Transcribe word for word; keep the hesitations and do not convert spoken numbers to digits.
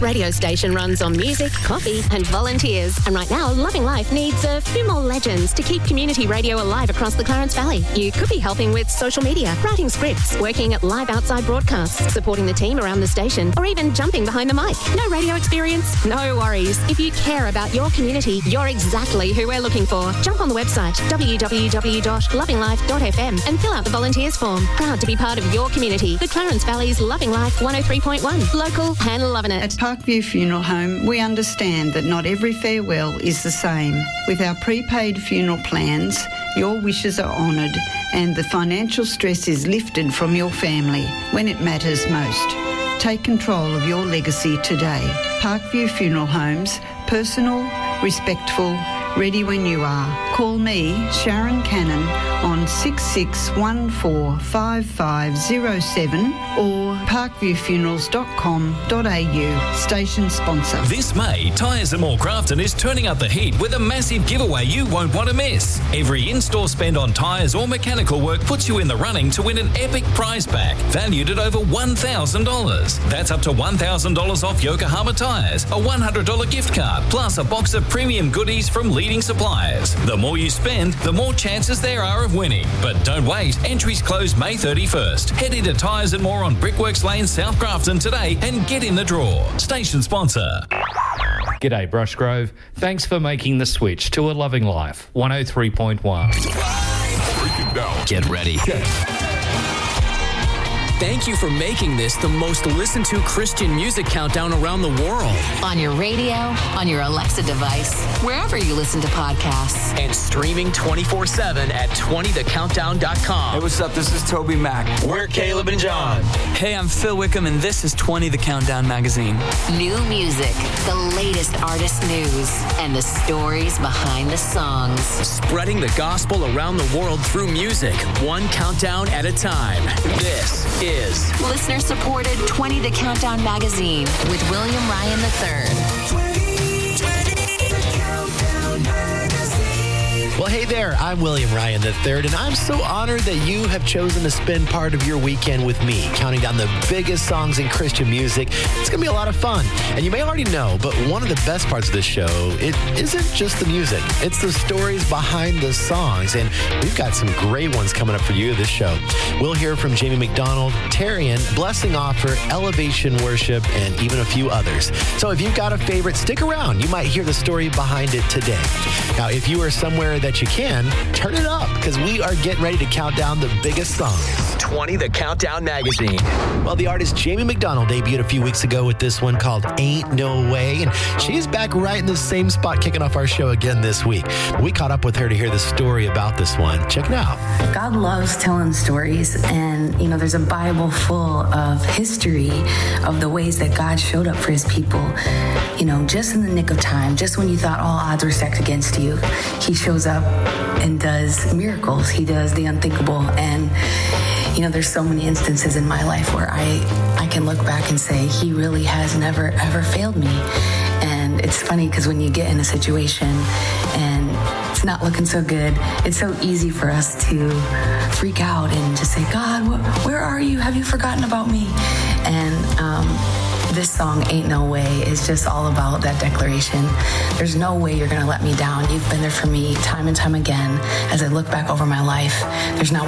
radio station runs on music, coffee and volunteers. And right now, Loving Life needs a few more legends to keep community radio alive across the Clarence Valley. You could be helping with social media, writing scripts, working at live outside broadcasts, supporting the team around the station, or even jumping behind the mic. No radio experience? No worries. If you care about your community, you're exactly who we're looking for. Jump on the website, w w w dot loving life dot f m, and fill out the volunteers form. Proud to be part of your community. The Clarence Valley's Loving Life one oh three point one. Local and loving it. At Parkview Funeral Home, we understand that not every farewell is the same. With our prepaid funeral plans, your wishes are honoured and the financial stress is lifted from your family when it matters most. Take control of your legacy today. Parkview Funeral Homes, personal, respectful, ready when you are. Call me, Sharon Cannon, on six six one four five five zero seven or parkview funerals dot com dot a u. Station sponsor. This May, Tyres at Moore Grafton is turning up the heat with a massive giveaway you won't want to miss. Every in-store spend on tyres or mechanical work puts you in the running to win an epic prize pack valued at over one thousand dollars. That's up to one thousand dollars off Yokohama tyres, a one hundred dollars gift card, plus a box of premium goodies from leading suppliers. The more you spend, the more chances there are of winning. But don't wait, entries close May thirty-first. Head into Tyres and More on Brickworks Lane, South Grafton today and get in the draw. Station sponsor. G'day Brushgrove. Thanks for making the switch to a Loving Life one oh three point one. Get ready. Thank you for making this the most listened to Christian music countdown around the world. On your radio, on your Alexa device, wherever you listen to podcasts. And streaming twenty-four seven at twenty the countdown dot com. Hey, what's up? This is Toby Mac. We're Caleb and John. Hey, I'm Phil Wickham, and this is twenty the Countdown magazine. New music, the latest artist news, and the stories behind the songs. Spreading the gospel around the world through music, one countdown at a time. This is listener-supported twenty the Countdown magazine with William Ryan the third. Well, hey there, I'm William Ryan the third, and I'm so honored that you have chosen to spend part of your weekend with me, counting down the biggest songs in Christian music. It's going to be a lot of fun. And you may already know, but one of the best parts of this show, it isn't just the music. It's the stories behind the songs, and we've got some great ones coming up for you this show. We'll hear from Jamie McDonald, Tarian, Blessing Offer, Elevation Worship, and even a few others. So if you've got a favorite, stick around. You might hear the story behind it today. Now, if you are somewhere that you can, turn it up, because we are getting ready to count down the biggest songs. twenty the Countdown magazine. Well, the artist Jamie McDonald debuted a few weeks ago with this one called Ain't No Way, and she's back right in the same spot kicking off our show again this week. We caught up with her to hear the story about this one. Check it out. God loves telling stories, and, you know, there's a Bible full of history of the ways that God showed up for his people. You know, just in the nick of time, just when you thought all odds were stacked against you, he shows up and does miracles. He does the unthinkable. And, you know, there's so many instances in my life where I, I can look back and say, he really has never, ever failed me. And it's funny because when you get in a situation and it's not looking so good, it's so easy for us to freak out and just say, God, wh- where are you? Have you forgotten about me? And, um, this song, Ain't No Way, is just all about that declaration. There's no way you're going to let me down. You've been there for me time and time again. As I look back over my life, there's not